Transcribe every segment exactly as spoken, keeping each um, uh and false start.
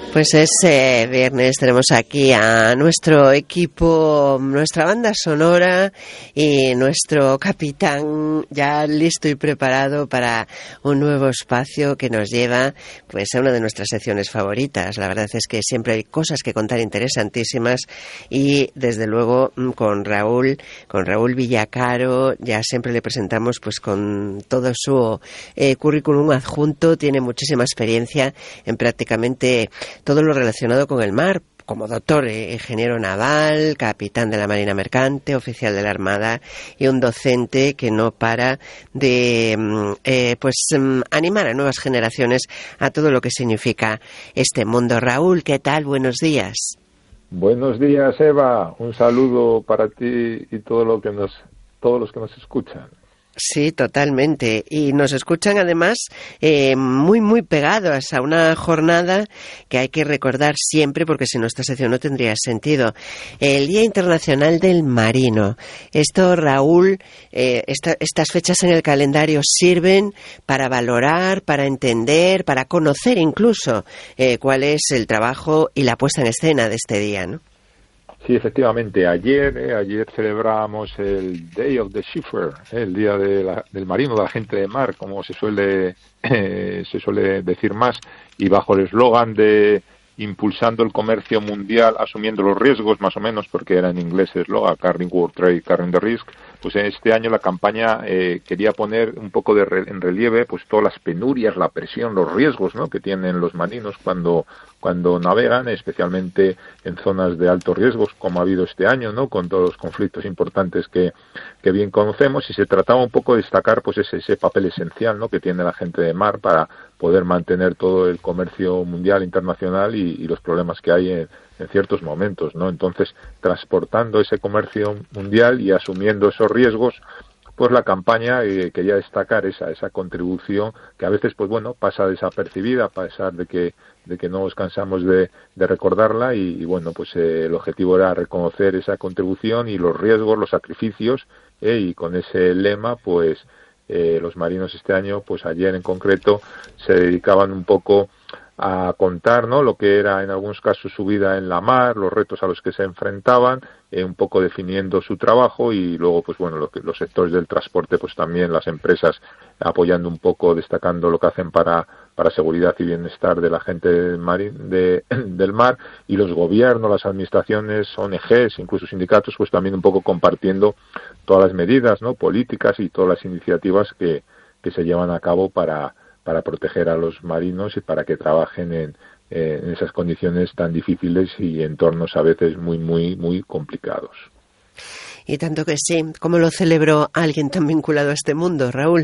Pues es eh, viernes, tenemos aquí a nuestro equipo, nuestra banda sonora y nuestro capitán ya listo y preparado para un nuevo espacio que nos lleva pues a una de nuestras secciones favoritas. La verdad es que siempre hay cosas que contar interesantísimas y desde luego con Raúl, con Raúl Villacaro ya siempre le presentamos pues con todo su eh, currículum adjunto, tiene muchísima experiencia en prácticamente todo lo relacionado con el mar, como doctor, eh, ingeniero naval, capitán de la Marina Mercante, oficial de la Armada y un docente que no para de eh, pues animar a nuevas generaciones a todo lo que significa este mundo. Raúl, ¿qué tal? Buenos días. Buenos días, Eva. Un saludo para ti y todo lo que nos, todos los que nos escuchan. Sí, totalmente. Y nos escuchan además eh, muy, muy pegados a una jornada que hay que recordar siempre porque si no esta sección no tendría sentido. El Día Internacional del Marino. Esto, Raúl, eh, esta, estas fechas en el calendario sirven para valorar, para entender, para conocer incluso eh, cuál es el trabajo y la puesta en escena de este día, ¿no? Sí, efectivamente. Ayer, eh, ayer celebramos el Day of the Seafarer, eh, el día de la, del marino, de la gente de mar, como se suele eh, se suele decir más, y bajo el eslogan de impulsando el comercio mundial, asumiendo los riesgos, más o menos, porque era en inglés el eslogan, Carrying World Trade, Carrying the Risk. Pues en este año la campaña eh, quería poner un poco de re, en relieve pues todas las penurias, la presión, los riesgos, ¿no?, que tienen los marinos cuando cuando navegan, especialmente en zonas de altos riesgos, como ha habido este año, ¿no?, con todos los conflictos importantes que, que bien conocemos, y se trataba un poco de destacar pues ese, ese papel esencial, ¿no?, que tiene la gente de mar para poder mantener todo el comercio mundial, internacional y, y los problemas que hay en, en ciertos momentos, ¿no? Entonces, transportando ese comercio mundial y asumiendo esos riesgos, pues la campaña eh, quería destacar esa esa contribución que a veces pues bueno pasa desapercibida a pesar de que de que no nos cansamos de, de recordarla y, y bueno pues eh, el objetivo era reconocer esa contribución y los riesgos, los sacrificios eh, y con ese lema pues eh, los marinos este año pues ayer en concreto se dedicaban un poco a contar, ¿no?, lo que era en algunos casos su vida en la mar, los retos a los que se enfrentaban, eh, un poco definiendo su trabajo y luego, pues bueno, lo que, los sectores del transporte, pues también las empresas apoyando un poco, destacando lo que hacen para para seguridad y bienestar de la gente del mar, de, del mar y los gobiernos, las administraciones, O N Ges, incluso sindicatos, pues también un poco compartiendo todas las medidas, ¿no?, políticas y todas las iniciativas que, que se llevan a cabo para para proteger a los marinos y para que trabajen en, eh, en esas condiciones tan difíciles y entornos a veces muy, muy, muy complicados. Y tanto que sí. ¿Cómo lo celebró alguien tan vinculado a este mundo, Raúl?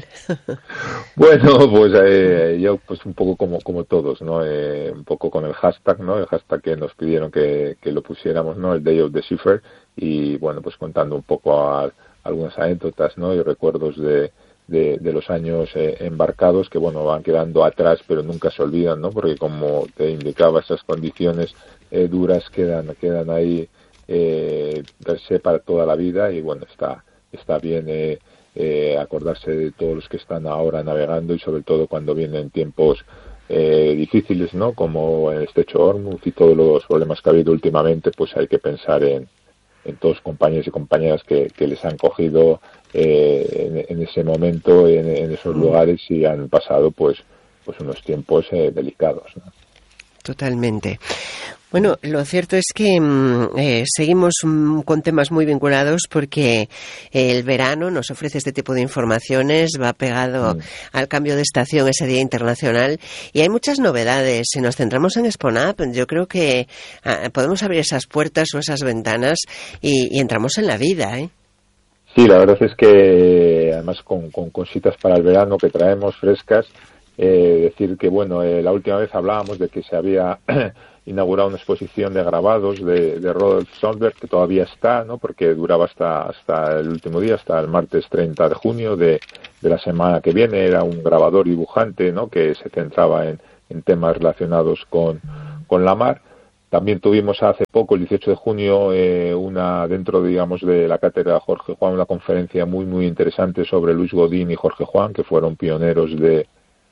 Bueno, pues eh, yo pues un poco como como todos, ¿no? Eh, un poco con el hashtag, ¿no? El hashtag que nos pidieron que, que lo pusiéramos, ¿no? El Day of the Seafarer y bueno, pues contando un poco a, a algunas anécdotas, ¿no?, y recuerdos de De, de los años eh, embarcados que bueno van quedando atrás pero nunca se olvidan, ¿no?, porque como te indicaba esas condiciones eh, duras quedan quedan ahí eh, verse para toda la vida y bueno está está bien eh, eh, acordarse de todos los que están ahora navegando y sobre todo cuando vienen tiempos eh, difíciles, ¿no?, como el estrecho de Hormuz y todos los problemas que ha habido últimamente, pues hay que pensar en en todos los compañeros y compañeras que, que les han cogido eh, en, en ese momento, en, en esos lugares y han pasado pues pues unos tiempos eh, delicados, ¿no? Totalmente. Bueno, lo cierto es que eh, seguimos mm, con temas muy vinculados porque el verano nos ofrece este tipo de informaciones, va pegado mm. al cambio de estación, ese Día Internacional, y hay muchas novedades. Si nos centramos en SponUp, yo creo que ah, podemos abrir esas puertas o esas ventanas y, y entramos en la vida, ¿eh? Sí, la verdad es que además con, con cositas para el verano que traemos frescas, eh, decir que bueno, eh, la última vez hablábamos de que se había inaugurado una exposición de grabados de, de Rodolf Solberg, que todavía está, ¿no?, porque duraba hasta hasta el último día, hasta el martes treinta de junio de, de la semana que viene. Era un grabador y dibujante, ¿no?, que se centraba en, en temas relacionados con, con la mar. También tuvimos hace poco, el dieciocho de junio, eh, una dentro, digamos, de la cátedra Jorge Juan, una conferencia muy, muy interesante sobre Luis Godín y Jorge Juan, que fueron pioneros de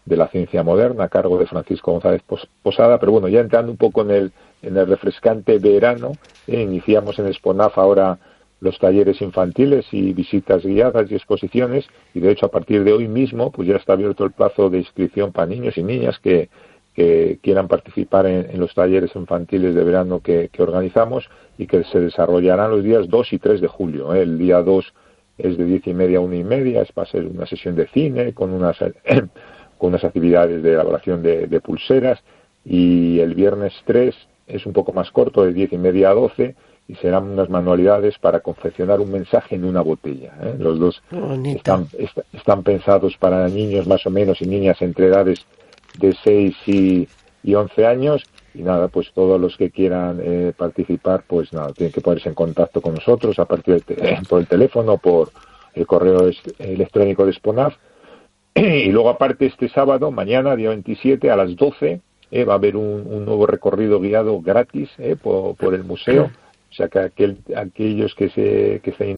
de la ciencia moderna a cargo de Francisco González Posada. Pero bueno, ya entrando un poco en el, en el refrescante verano, eh, iniciamos en Esponaf ahora los talleres infantiles y visitas guiadas y exposiciones, y de hecho a partir de hoy mismo pues ya está abierto el plazo de inscripción para niños y niñas que, que quieran participar en, en los talleres infantiles de verano que, que organizamos y que se desarrollarán los días dos y tres de julio. ¿eh? El día dos es de diez y media a una y media, es para ser una sesión de cine con unas con unas actividades de elaboración de, de pulseras, y el viernes tres es un poco más corto, de diez y media a doce, y serán unas manualidades para confeccionar un mensaje en una botella. ¿eh? Los dos están, est están pensados para niños más o menos y niñas entre edades de seis y, y once años, y nada, pues todos los que quieran eh, participar, pues nada, tienen que ponerse en contacto con nosotros a partir de, por el teléfono, por el correo electrónico de Esponaf. Y luego aparte este sábado, mañana, día veintisiete, a las doce, eh, va a haber un, un nuevo recorrido guiado gratis eh, por, por el museo. O sea que aquel, aquellos que se que se